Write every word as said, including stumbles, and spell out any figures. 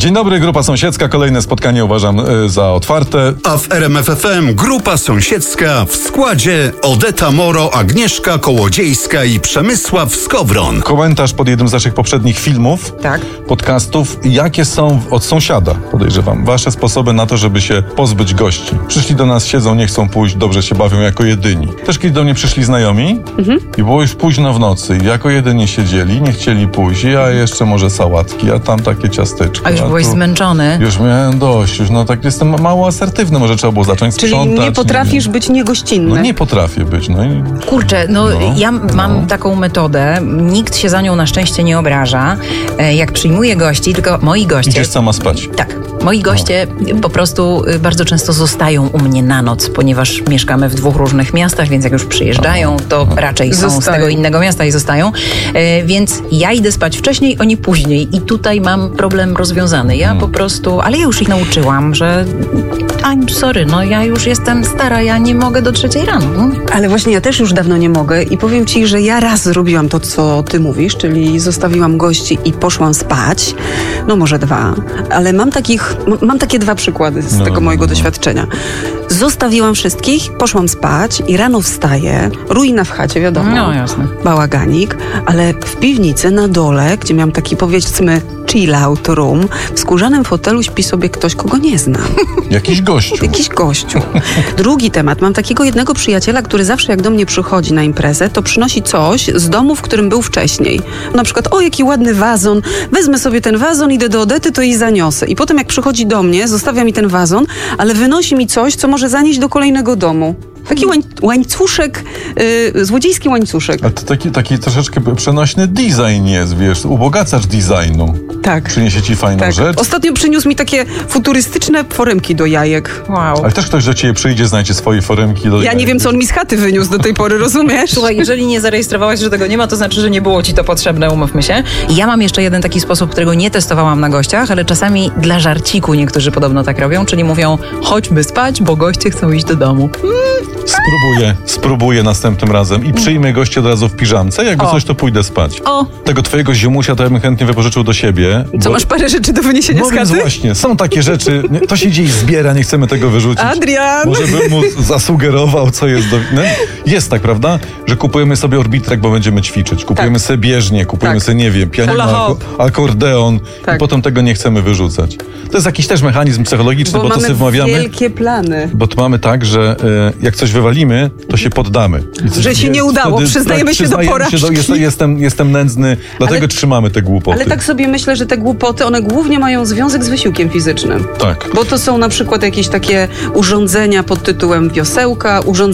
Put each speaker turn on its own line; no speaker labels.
Dzień dobry, Grupa Sąsiedzka. Kolejne spotkanie uważam y, za otwarte.
A w R M F F M Grupa Sąsiedzka w składzie Odeta Moro, Agnieszka Kołodziejska i Przemysław Skowron.
Komentarz pod jednym z naszych poprzednich filmów,
Tak.
podcastów. Jakie są od sąsiada, podejrzewam, wasze sposoby na to, żeby się pozbyć gości? Przyszli do nas, siedzą, nie chcą pójść, dobrze się bawią jako jedyni. Też kiedyś do mnie przyszli znajomi mhm. i było już późno w nocy. Jako jedyni siedzieli, nie chcieli pójść. Ja jeszcze może sałatki, a tam takie ciasteczki.
A już
a
byłeś
tu...
zmęczony.
Już miałem dość, już no tak jestem mało asertywny, może trzeba było zacząć
Czyli
sprzątać.
nie potrafisz
nie
być niegościnny.
No nie potrafię być, no i...
Kurczę, no,
No,
ja mam
no.
taką metodę, nikt się za nią na szczęście nie obraża. E, Jak przyjmuję gości, tylko moi goście...
Idziesz sama spać.
Tak. Moi goście po prostu y, bardzo często zostają u mnie na noc, ponieważ mieszkamy w dwóch różnych miastach, więc jak już przyjeżdżają, to raczej są z
Zostają.
tego innego miasta i zostają. E, Więc ja idę spać wcześniej, oni później i tutaj mam problem rozwiązany. Ja po prostu, ale ja już ich nauczyłam, że I'm sorry, no ja już jestem stara, ja nie mogę do trzeciej rano.
Ale właśnie ja też już dawno nie mogę i powiem ci, że ja raz zrobiłam to, co ty mówisz, czyli zostawiłam gości i poszłam spać. No może dwa, ale mam takich, m- mam takie dwa przykłady z
No,
tego
no,
mojego
no.
doświadczenia. Zostawiłam wszystkich, poszłam spać i rano wstaję, ruina w chacie, wiadomo.
No, jasne.
Bałaganik, ale w piwnicy na dole, gdzie miałam taki, powiedzmy, chill out room, w skórzanym fotelu śpi sobie ktoś, kogo nie znam.
Jakiś gościu.
Jakiś gościu. Drugi temat. Mam takiego jednego przyjaciela, który zawsze jak do mnie przychodzi na imprezę, to przynosi coś z domu, w którym był wcześniej. Na przykład, o jaki ładny wazon, wezmę sobie ten wazon, idę do Odety, to jej zaniosę. I potem jak przychodzi do mnie, zostawia mi ten wazon, ale wynosi mi coś, co może zanieść do kolejnego domu. Taki łań, łańcuszek, yy, złodziejski łańcuszek.
A to taki, taki troszeczkę przenośny design jest, wiesz, ubogacacz designu.
Tak.
Przyniesie ci fajną
Tak.
rzecz.
Ostatnio przyniósł mi takie futurystyczne foremki do jajek.
Wow.
Ale też ktoś do ciebie przyjdzie, znajdzie swoje foremki. Do
Ja nie wiem, co on mi z chaty wyniósł do tej pory, rozumiesz?
Słuchaj, jeżeli nie zarejestrowałaś, że tego nie ma, to znaczy, że nie było ci to potrzebne, umówmy się. I ja mam jeszcze jeden taki sposób, którego nie testowałam na gościach, ale czasami dla żarciku niektórzy podobno tak robią, czyli mówią, chodźmy spać, bo goście chcą iść do domu.
Spróbuję, spróbuję następnym razem i przyjmę gości od razu w piżamce. Jakby
O.
coś, to pójdę spać.
O.
Tego twojego ziomusia to ja bym chętnie wypożyczył do siebie.
Co,
bo-
masz parę rzeczy do wyniesienia
No
z
więc
chaty?
właśnie, są takie rzeczy, nie, to się gdzieś zbiera, nie chcemy tego wyrzucić.
Adrian!
Może bym mu zasugerował, co jest do... No, jest tak, prawda? Że kupujemy sobie orbitrek, bo będziemy ćwiczyć. Kupujemy
Tak.
sobie bieżnię, kupujemy
Tak.
sobie, nie wiem, pianino,
Hula
ako-
hop.
akordeon
Tak.
i potem tego nie chcemy wyrzucać. To jest jakiś też mechanizm psychologiczny, bo,
Bo
to sobie
mamy
wmawiamy.
wielkie plany.
Bo to mamy tak, że e, jak coś wywalimy, to się poddamy. I coś-
Że się nie udało, przyznajemy się do porażki.
jestem, jestem, jestem nędzny, dlatego
Ale-
trzymamy te głupoty.
Ale tak sobie myślę, że te głupoty, one głównie mają związek z wysiłkiem fizycznym.
Tak.
Bo to są na przykład jakieś takie urządzenia pod tytułem wiosełka, urządzenia